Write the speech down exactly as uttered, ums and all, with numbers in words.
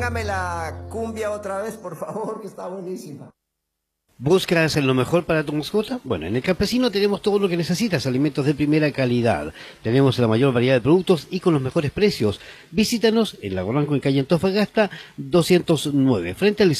póngame la cumbia otra vez, por favor, que está buenísima. ¿Buscas lo mejor para tu mascota? Bueno, en El Campesino tenemos todo lo que necesitas, alimentos de primera calidad. Tenemos la mayor variedad de productos y con los mejores precios. Visítanos en Lago Blanco, en calle Antofagasta doscientos nueve, frente al